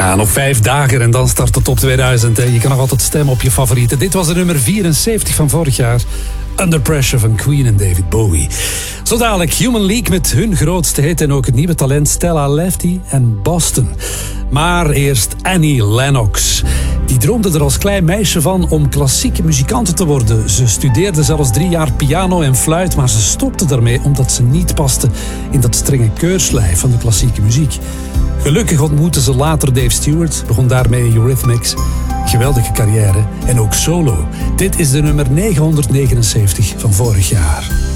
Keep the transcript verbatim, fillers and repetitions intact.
Ja, nog vijf dagen en dan start de top tweeduizend. Hè. Je kan nog altijd stemmen op je favorieten. Dit was de nummer vierenzeventig van vorig jaar. Under Pressure van Queen en David Bowie. Zo dadelijk Human League met hun grootste hit en ook het nieuwe talent Stella Lefty en Boston. Maar eerst Annie Lennox. Die droomde er als klein meisje van om klassieke muzikante te worden. Ze studeerde zelfs drie jaar piano en fluit, maar ze stopte daarmee omdat ze niet paste in dat strenge keurslijf van de klassieke muziek. Gelukkig ontmoette ze later Dave Stewart, begon daarmee Eurythmics. Geweldige carrière en ook solo. Dit is de nummer negenhonderdnegenenzeventig van vorig jaar.